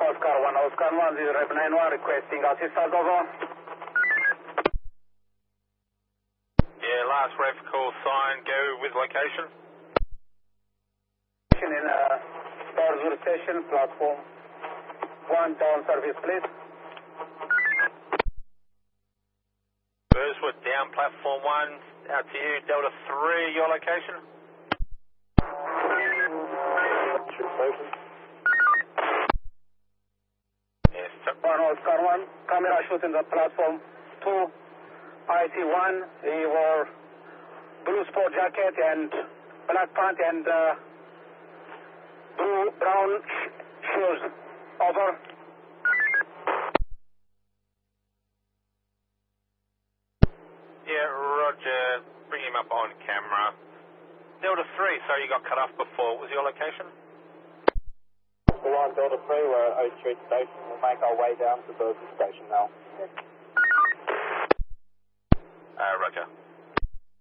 Oscar 1, this is Rep 91 requesting assistance, over. Yeah, last ref call sign, go with location. In Barzur Station, platform 1, down service, please. Burswood down, platform 1, out to you, Delta 3, your location. Yes, 1 Oscar 1, camera shoot in the platform 2, IC1, he wore blue sport jacket and black pant and brown shoes, over. Yeah, roger, bring him up on camera. Delta 3, sorry you got cut off before, what was your location? The 1 Delta 3, we're at O Street Station. We'll make our way down to Burswood Station now. Roger.